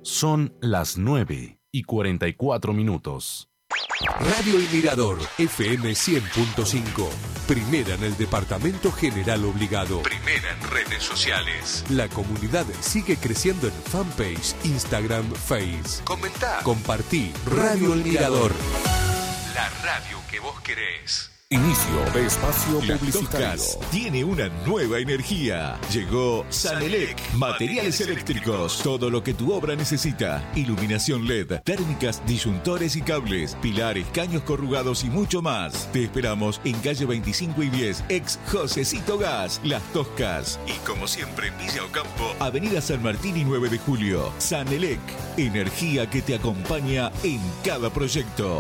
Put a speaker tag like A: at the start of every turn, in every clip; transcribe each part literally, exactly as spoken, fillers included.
A: Son las nueve y cuarenta y cuatro minutos.
B: Radio El Mirador, F M cien punto cinco. Primera en el Departamento General Obligado. Primera en redes sociales. La comunidad sigue creciendo en fanpage, Instagram, Face. Comentá, compartí. Radio El Mirador. La radio que vos querés.
C: Inicio de espacio
D: Las
C: publicitario.
D: Toscas tiene una nueva energía. Llegó Sanelec, materiales eléctricos, todo lo que tu obra necesita. Iluminación L E D, térmicas, disyuntores y cables, pilares, caños corrugados y mucho más. Te esperamos en calle veinticinco y diez, ex Josecito Gas, Las Toscas. Y como siempre en Villa Ocampo, avenida San Martín y nueve de julio. Sanelec, energía que te acompaña en cada proyecto.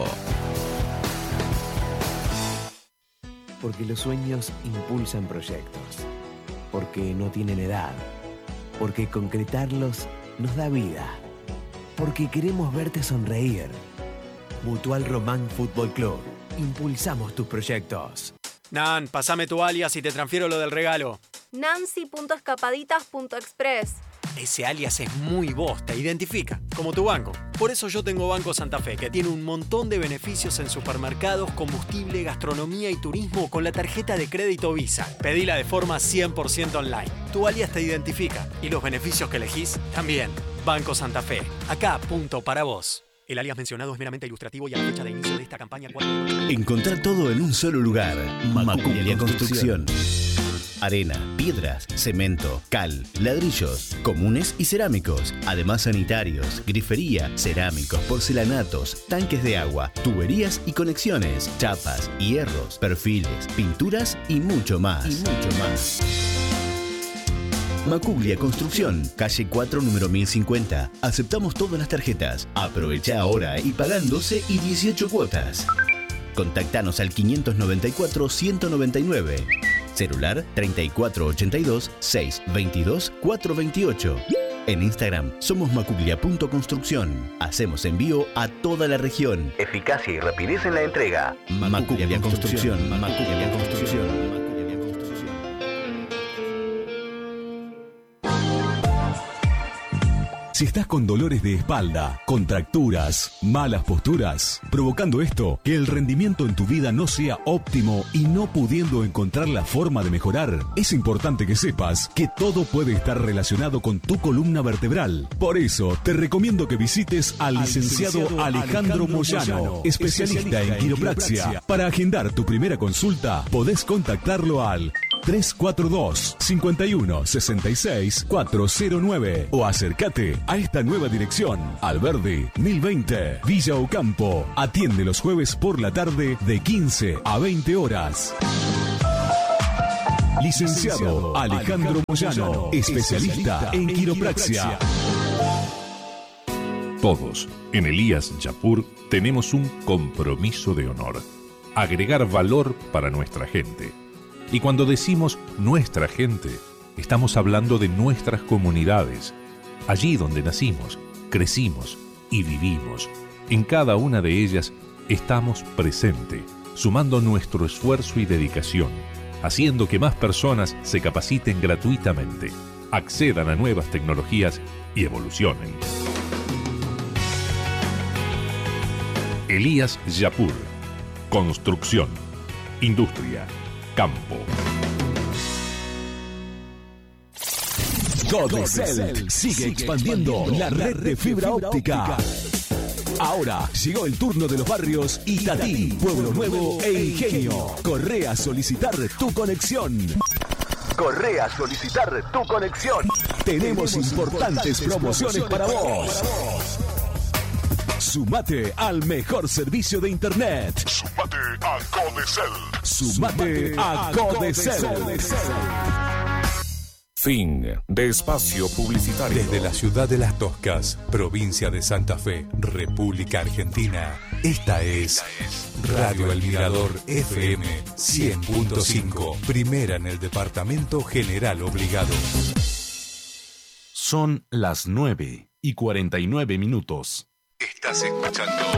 E: Porque los sueños impulsan proyectos. Porque no tienen edad. Porque concretarlos nos da vida. Porque queremos verte sonreír. Mutual Román Fútbol Club. Impulsamos tus proyectos.
F: Nan, pasame tu alias y te transfiero lo del regalo.
G: Nancy punto escapaditas punto express.
F: Ese alias es muy vos, te identifica, como tu banco. Por eso yo tengo Banco Santa Fe, que tiene un montón de beneficios en supermercados, combustible, gastronomía y turismo con la tarjeta de crédito Visa. Pedila de forma cien por ciento online. Tu alias te identifica y los beneficios que elegís también. Banco Santa Fe, acá punto para vos. El alias mencionado es meramente ilustrativo y a la fecha de inicio de esta campaña...
H: Encontrar todo en un solo lugar. Macuglia Construcción. Arena, piedras, cemento, cal, ladrillos, comunes y cerámicos. Además sanitarios, grifería, cerámicos, porcelanatos, tanques de agua, tuberías y conexiones, chapas, hierros, perfiles, pinturas y mucho más. Y mucho más. Macuglia Construcción, calle cuatro, número mil cincuenta. Aceptamos todas las tarjetas. Aprovecha ahora y pagan doce y dieciocho cuotas. Contactanos al quinientos noventa y cuatro, ciento noventa y nueve. Celular treinta y cuatro ochenta y dos, seiscientos veintidós, cuatrocientos veintiocho. En Instagram somos macuglia punto construcción. Hacemos envío a toda la región. Eficacia y rapidez en la entrega. Macuglia Construcción. Macuglia Construcción.
C: Si estás con dolores de espalda, contracturas, malas posturas, provocando esto, que el rendimiento en tu vida no sea óptimo y no pudiendo encontrar la forma de mejorar, es importante que sepas que todo puede estar relacionado con tu columna vertebral. Por eso, te recomiendo que visites al licenciado, licenciado Alejandro, Alejandro Moyano, Moyano, especialista en quiropraxia. Para agendar tu primera consulta, podés contactarlo al tres cuatro dos, cinco uno, seis seis, cuatro cero nueve o acércate a esta nueva dirección, Alberdi mil veinte, Villa Ocampo. Atiende los jueves por la tarde de quince a veinte horas. Licenciado Alejandro Moyano, especialista en quiropraxia.
I: Todos en Elías Yapur tenemos un compromiso de honor: agregar valor para nuestra gente. Y cuando decimos nuestra gente, estamos hablando de nuestras comunidades, allí donde nacimos, crecimos y vivimos. En cada una de ellas estamos presentes, sumando nuestro esfuerzo y dedicación, haciendo que más personas se capaciten gratuitamente, accedan a nuevas tecnologías y evolucionen. Elías Yapur. Construcción, industria, campo.
C: Codecel sigue expandiendo la red de fibra óptica. Ahora llegó el turno de los barrios Itatí, Pueblo Nuevo e Ingenio. Corre a solicitar tu conexión.
H: Corre a solicitar tu conexión.
C: Tenemos, Tenemos importantes, importantes promociones, promociones para vos. Para vos. Sumate al mejor servicio de internet.
J: Sumate a Codecel.
C: Sumate a Codecel.
B: Fin de espacio publicitario. Desde la ciudad de Las Toscas, provincia de Santa Fe, República Argentina. Esta es Radio El Mirador F M cien punto cinco. Primera en el Departamento General Obligado.
A: Son las nueve y cuarenta y nueve minutos.
B: Estás escuchando